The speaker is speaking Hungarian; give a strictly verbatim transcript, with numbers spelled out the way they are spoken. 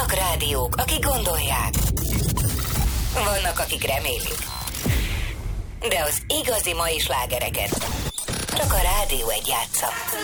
Vannak rádiók, akik gondolják. Vannak, akik remélik. De az igazi mai slágereket csak a Rádió egy játsza.